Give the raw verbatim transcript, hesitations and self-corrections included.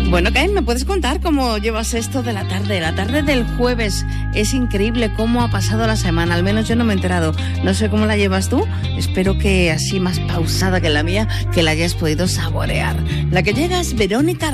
Bueno, Caín, ¿me puedes contar cómo llevas esto de la tarde? La tarde del jueves. Es increíble cómo ha pasado la semana. Al menos yo no me he enterado. No sé cómo la llevas tú. Espero que así más pausada que la mía, que la hayas podido saborear. La que llega es Verónica